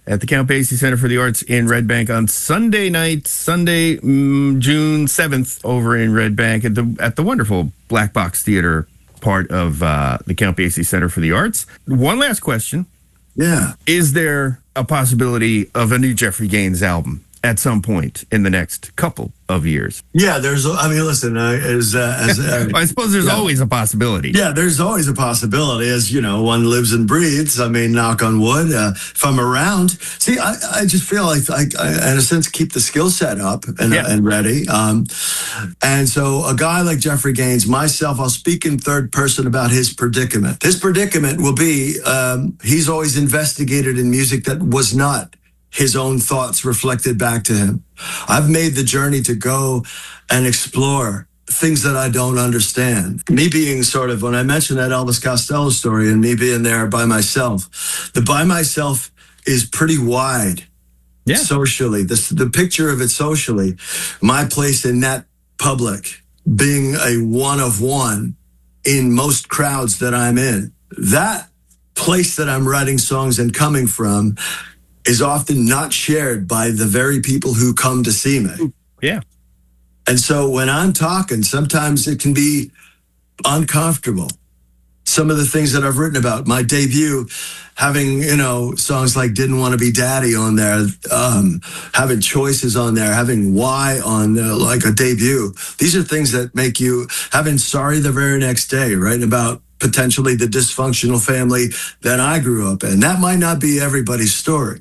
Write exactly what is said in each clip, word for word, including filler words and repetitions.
at the Count Basie Center for the Arts in Red Bank on Sunday night, Sunday, mm, June seventh, over in Red Bank at the at the wonderful Black Box Theater, part of uh, the Count Basie Center for the Arts. One last question. Yeah. Is there a possibility of a new Jeffrey Gaines album at some point in the next couple of years? Yeah, there's, I mean, listen, uh, as, uh, as uh, I suppose there's yeah. always a possibility. Yeah, there's always a possibility, as, you know, one lives and breathes. I mean, knock on wood, uh, if I'm around. See, I, I just feel like I, I, in a sense, keep the skill set up and, Yeah. and ready. Um, and so a guy like Jeffrey Gaines, myself, I'll speak in third person about his predicament. His predicament will be, um, he's always investigated in music that was not his own thoughts reflected back to him. I've made the journey to go and explore things that I don't understand. Me being sort of, when I mentioned that Elvis Costello story and me being there by myself, the by myself is pretty wide. Yeah. Socially. The, the picture of it socially, my place in that public being a one of one in most crowds that I'm in, that place that I'm writing songs and coming from is often not shared by the very people who come to see me. Yeah. And so when I'm talking, sometimes it can be uncomfortable. Some of the things that I've written about, my debut, having, you know, songs like Didn't Want to Be Daddy on there, um, having Choices on there, having Why on uh, like a debut. These are things that make you, having Sorry the Very Next Day, writing about potentially the dysfunctional family that I grew up in. That might not be everybody's story.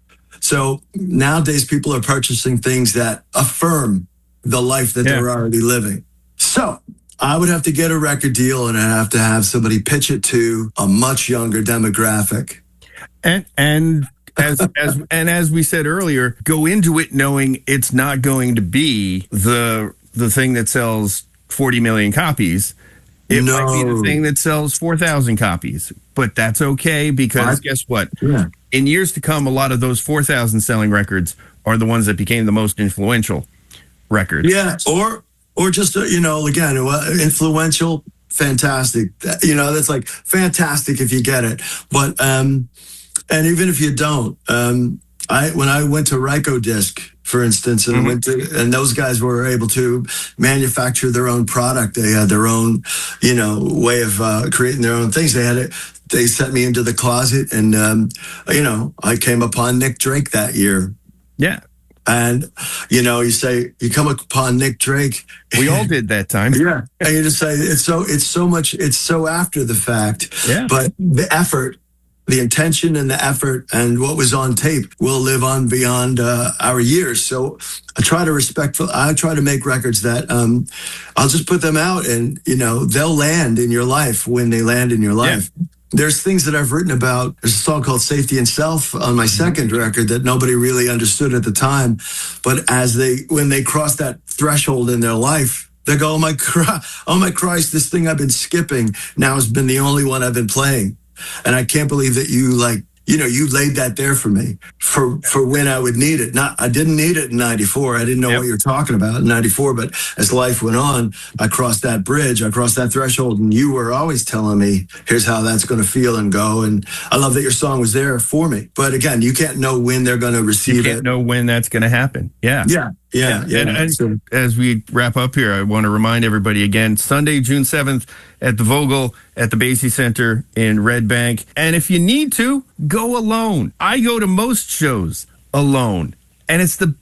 So nowadays people are purchasing things that affirm the life that Yeah. they're already living. So I would have to get a record deal and I'd have to have somebody pitch it to a much younger demographic. And and as as and as we said earlier, go into it knowing it's not going to be the the thing that sells forty million copies. It No. might be the thing that sells four thousand copies, but that's okay because I- guess what? Yeah. In years to come, a lot of those four thousand selling records are the ones that became the most influential records. Yeah, or or just, uh, you know, again, uh, influential, fantastic. You know, that's like fantastic if you get it. But, um, and even if you don't, um, I when I went to Rykodisc, for instance, and Mhm. went to, and those guys were able to manufacture their own product. They had their own, you know, way of uh, creating their own things. They had it. They sent me into the closet, and um, you know, I came upon Nick Drake that year. Yeah. And, you know, you say, you come upon Nick Drake. We all did that time. Yeah. And you just say, it's so, it's so much, it's so after the fact. Yeah. But the effort, the intention and the effort and what was on tape will live on beyond uh, our years. So I try to respect, I try to make records that um, I'll just put them out and, you know, they'll land in your life when they land in your life. Yeah. There's things that I've written about. There's a song called Safety and Self on my second record that nobody really understood at the time. But as they, when they cross that threshold in their life, they go, oh my, oh my Christ, this thing I've been skipping now has been the only one I've been playing. And I can't believe that you like, you know, you laid that there for me for, for when I would need it. Not, I didn't need it in ninety-four. I didn't know yep. what you're talking about in ninety-four, but as life went on, I crossed that bridge, I crossed that threshold, and you were always telling me, here's how that's going to feel and go. And I love that your song was there for me. But again, you can't know when they're going to receive it. You can't it. know when that's going to happen. Yeah. Yeah. Yeah. yeah. And, and so, as we wrap up here, I want to remind everybody again, Sunday, June seventh at the Vogel at the Basie Center in Red Bank. And if you need to, go alone. I go to most shows alone. And it's the,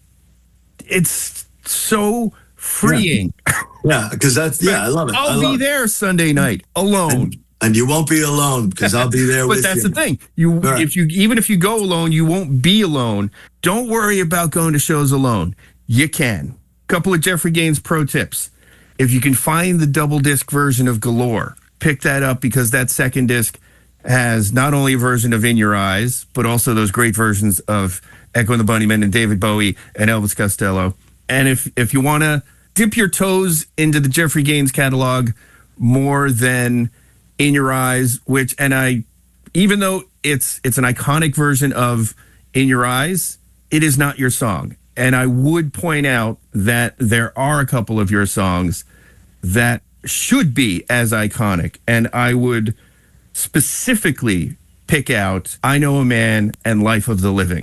it's so freeing. Yeah, because yeah, that's, yeah, I love it. I'll I be there Sunday night alone. And, and you won't be alone because I'll be there with you. But that's the thing. You, right. if you, even if you go alone, you won't be alone. Don't worry about going to shows alone. You can. Couple of Jeffrey Gaines pro tips. If you can find the double disc version of Galore, pick that up because that second disc has not only a version of In Your Eyes, but also those great versions of Echo and the Bunnymen and David Bowie and Elvis Costello. And if, if you want to dip your toes into the Jeffrey Gaines catalog more than In Your Eyes, which, and I, even though it's it's an iconic version of In Your Eyes, it is not your song. And I would point out that there are a couple of your songs that should be as iconic. And I would specifically pick out I Know a Man and Life of the Living.